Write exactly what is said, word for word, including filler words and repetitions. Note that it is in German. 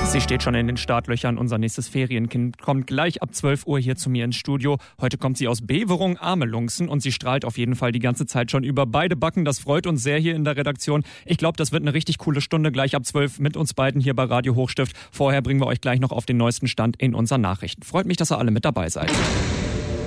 Sie steht schon in den Startlöchern. Unser nächstes Ferienkind kommt gleich ab zwölf Uhr hier zu mir ins Studio. Heute kommt sie aus Beverung, Amelungsen, und sie strahlt auf jeden Fall die ganze Zeit schon über beide Backen. Das freut uns sehr hier in der Redaktion. Ich glaube, das wird eine richtig coole Stunde gleich ab zwölf mit uns beiden hier bei Radio Hochstift. Vorher bringen wir euch gleich noch auf den neuesten Stand in unseren Nachrichten. Freut mich, dass ihr alle mit dabei seid.